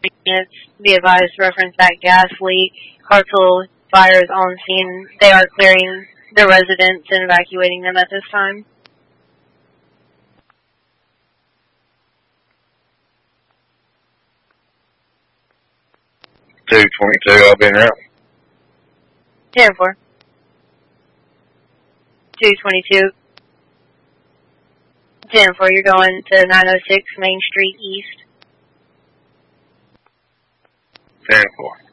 units, be advised, reference that gas leak. Hartsel Fire is on scene. They are clearing the residents and evacuating them at this time. I've been out. 10-4. 222. 10-4, you're going to 906 Main Street East. 10-4.